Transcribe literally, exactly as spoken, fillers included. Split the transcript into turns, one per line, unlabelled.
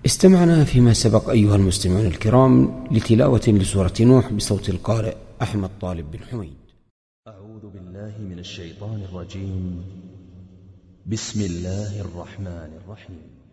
استمعنا فيما سبق أيها المستمعون الكرام لتلاوة لسورة نوح بصوت القارئ أحمد طالب بن حميد.
أعوذ بالله من الشيطان الرجيم. بسم الله الرحمن الرحيم.